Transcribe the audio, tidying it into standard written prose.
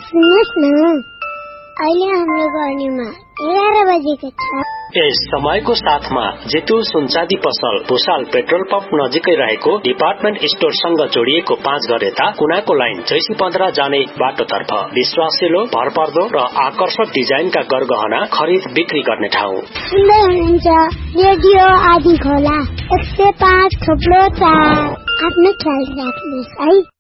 सुन्नुहोस् न, अहिले हाम्रो गर्नेमा 11 बजेको छ। यस समयको साथमा जेतुल सुनचाँदी पसल भुसाल पेट्रोल पम्प नजिकै रहेको डिपार्टमेन्ट स्टोरसँग जोडिएको 5 घर यता कुनाको लाइन जैसी 15 जाने बाटोतर्फ विश्वासिलो, भरपर्दो र आकर्षक डिजाइनका गरगहना खरिद बिक्री गर्ने ठाउँ। सुन्दै हुनुहुन्छ रेडियो आदि खोला 105.4। आफ्नो ख्याल राख्नुहोस् है।